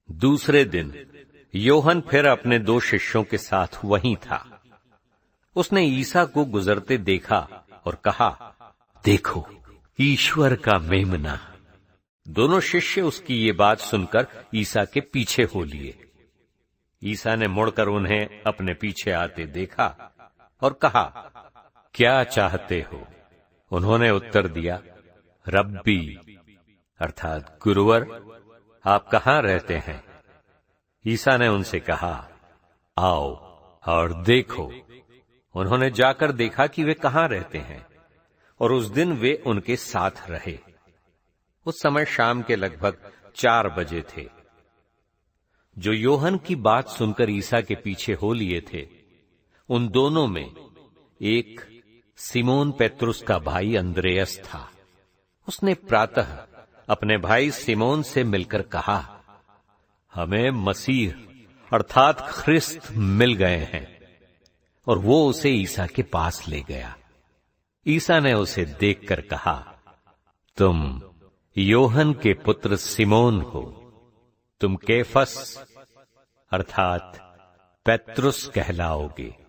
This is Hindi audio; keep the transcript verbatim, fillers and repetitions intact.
दूसरे दिन योहन फिर अपने दो शिष्यों के साथ वहीं था। उसने ईसा को गुजरते देखा और कहा, देखो, ईश्वर का मेमना। दोनों शिष्य उसकी ये बात सुनकर ईसा के पीछे हो लिए। ईसा ने मुड़कर उन्हें अपने पीछे आते देखा और कहा, क्या चाहते हो? उन्होंने उत्तर दिया, रब्बी अर्थात गुरुवर, आप कहां रहते हैं? ईसा ने उनसे कहा, आओ और देखो। उन्होंने जाकर देखा कि वे कहां रहते हैं, और उस दिन वे उनके साथ रहे। उस समय शाम के लगभग चार बजे थे। जो योहन की बात सुनकर ईसा के पीछे हो लिए थे, उन दोनों में एक सिमोन पेत्रुस का भाई अंद्रेयस था। उसने प्रातः अपने भाई सिमोन से मिलकर कहा, हमें मसीह अर्थात ख्रिस्त मिल गए हैं, और वो उसे ईसा के पास ले गया। ईसा ने उसे देखकर कहा, तुम योहन के पुत्र सिमोन हो, तुम केफस अर्थात पेत्रुस कहलाओगे।